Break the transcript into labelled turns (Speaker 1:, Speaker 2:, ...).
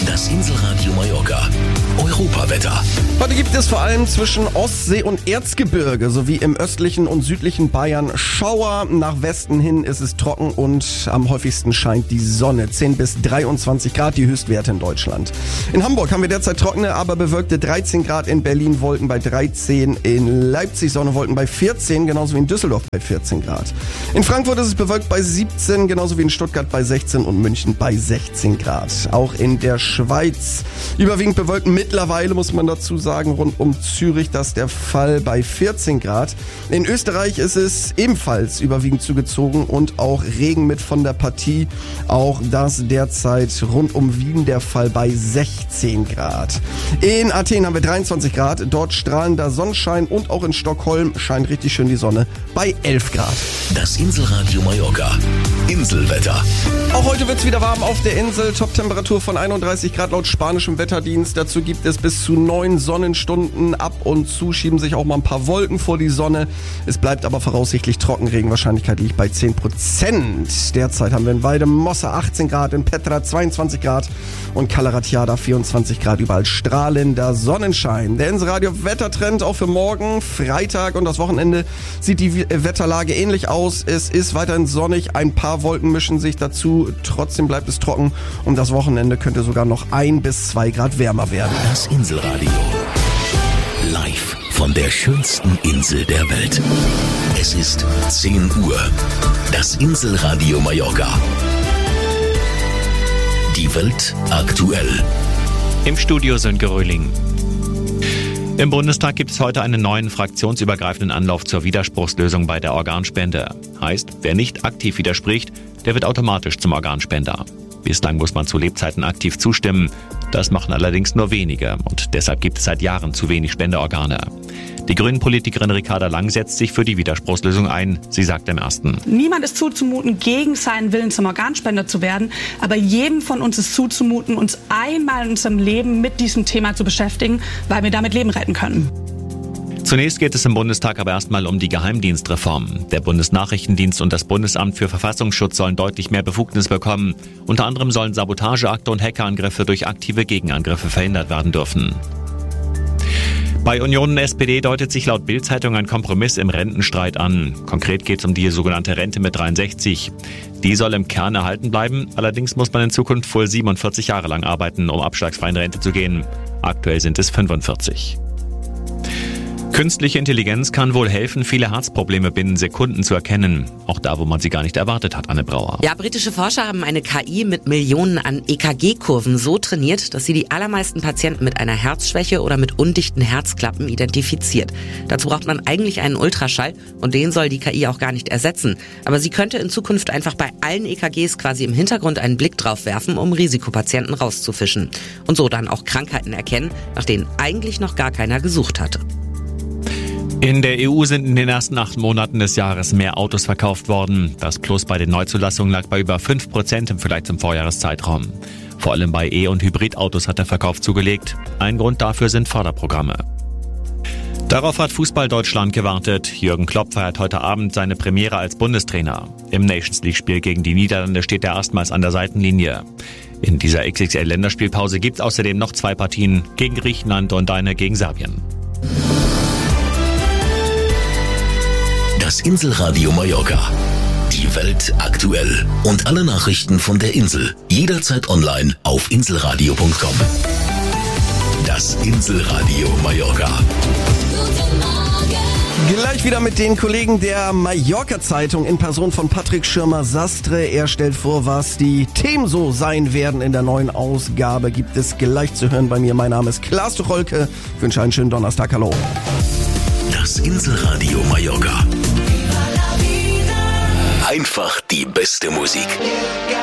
Speaker 1: Das Inselradio Mallorca. Europawetter.
Speaker 2: Heute gibt es vor allem zwischen Ostsee und Erzgebirge sowie im östlichen und südlichen Bayern Schauer. Nach Westen hin ist es trocken und am häufigsten scheint die Sonne. 10 bis 23 Grad die Höchstwerte in Deutschland. In Hamburg haben wir derzeit trockene, aber bewölkte 13 Grad. In Berlin Wolken bei 13. In Leipzig Sonnenwolken bei 14, genauso wie in Düsseldorf bei 14 Grad. In Frankfurt ist es bewölkt bei 17, genauso wie in Stuttgart bei 16 und München bei 16 Grad. Auch in der Schweiz überwiegend bewölkt. Mittlerweile muss man dazu sagen, rund um Zürich das ist der Fall bei 14 Grad. In Österreich ist es ebenfalls überwiegend zugezogen und auch Regen mit von der Partie. Auch das derzeit rund um Wien der Fall bei 16 Grad. In Athen haben wir 23 Grad, dort strahlender Sonnenschein und auch in Stockholm scheint richtig schön die Sonne bei 11 Grad.
Speaker 1: Das Inselradio Mallorca. Inselwetter.
Speaker 2: Auch heute wird es wieder warm auf der Insel. Toptemperatur von 31 Grad laut spanischem Wetterdienst. Dazu gibt es bis zu 9 Sonnenstunden. Ab und zu schieben sich auch mal ein paar Wolken vor die Sonne. Es bleibt aber voraussichtlich trocken. Regenwahrscheinlichkeit liegt bei 10%. Derzeit haben wir in Waldemosser 18 Grad, in Petra 22 Grad und Calaratiada 24 Grad. Überall strahlender Sonnenschein. Der Inselradio Wettertrend auch für morgen, Freitag und das Wochenende sieht die Wetterlage ähnlich aus. Es ist weiterhin sonnig. Ein paar Wolken mischen sich dazu. Trotzdem bleibt es trocken und das Wochenende könnte sogar noch 1 bis 2 Grad wärmer werden.
Speaker 1: Das Inselradio. Live von der schönsten Insel der Welt. Es ist 10 Uhr. Das Inselradio Mallorca. Die Welt aktuell.
Speaker 3: Im Studio Sönke Röhling. Im Bundestag gibt es heute einen neuen fraktionsübergreifenden Anlauf zur Widerspruchslösung bei der Organspende. Heißt, wer nicht aktiv widerspricht, der wird automatisch zum Organspender. Bislang muss man zu Lebzeiten aktiv zustimmen. Das machen allerdings nur wenige und deshalb gibt es seit Jahren zu wenig Spenderorgane. Die Grünen-Politikerin Ricarda Lang setzt sich für die Widerspruchslösung ein. Sie sagt im Ersten:
Speaker 4: Niemand ist zuzumuten, gegen seinen Willen zum Organspender zu werden. Aber jedem von uns ist zuzumuten, uns einmal in unserem Leben mit diesem Thema zu beschäftigen, weil wir damit Leben retten können.
Speaker 3: Zunächst geht es im Bundestag aber erstmal um die Geheimdienstreform. Der Bundesnachrichtendienst und das Bundesamt für Verfassungsschutz sollen deutlich mehr Befugnis bekommen. Unter anderem sollen Sabotageakte und Hackerangriffe durch aktive Gegenangriffe verhindert werden dürfen. Bei Union und SPD deutet sich laut Bild-Zeitung ein Kompromiss im Rentenstreit an. Konkret geht es um die sogenannte Rente mit 63. Die soll im Kern erhalten bleiben, allerdings muss man in Zukunft wohl 47 Jahre lang arbeiten, um abschlagsfrei in Rente zu gehen. Aktuell sind es 45. Künstliche Intelligenz kann wohl helfen, viele Herzprobleme binnen Sekunden zu erkennen. Auch da, wo man sie gar nicht erwartet hat, Anne Brauer.
Speaker 5: Ja, britische Forscher haben eine KI mit Millionen an EKG-Kurven so trainiert, dass sie die allermeisten Patienten mit einer Herzschwäche oder mit undichten Herzklappen identifiziert. Dazu braucht man eigentlich einen Ultraschall und den soll die KI auch gar nicht ersetzen. Aber sie könnte in Zukunft einfach bei allen EKGs quasi im Hintergrund einen Blick drauf werfen, um Risikopatienten rauszufischen. Und so dann auch Krankheiten erkennen, nach denen eigentlich noch gar keiner gesucht hatte.
Speaker 3: In der EU sind in den ersten 8 Monaten des Jahres mehr Autos verkauft worden. Das Plus bei den Neuzulassungen lag bei über 5% im Vergleich zum Vorjahreszeitraum. Vor allem bei E- und Hybridautos hat der Verkauf zugelegt. Ein Grund dafür sind Förderprogramme. Darauf hat Fußball-Deutschland gewartet. Jürgen Klopp feiert heute Abend seine Premiere als Bundestrainer. Im Nations-League-Spiel gegen die Niederlande steht er erstmals an der Seitenlinie. In dieser XXL-Länderspielpause gibt es außerdem noch 2 Partien gegen Griechenland und eine gegen Serbien.
Speaker 1: Das Inselradio Mallorca. Die Welt aktuell. Und alle Nachrichten von der Insel. Jederzeit online auf inselradio.com. Das Inselradio Mallorca.
Speaker 2: Gleich wieder mit den Kollegen der Mallorca-Zeitung in Person von Patrick Schirmer-Sastre. Er stellt vor, was die Themen so sein werden in der neuen Ausgabe. Gibt es gleich zu hören bei mir. Mein Name ist Klaas Tucholke. Ich wünsche einen schönen Donnerstag. Hallo.
Speaker 1: Das Inselradio Mallorca. Einfach die beste Musik.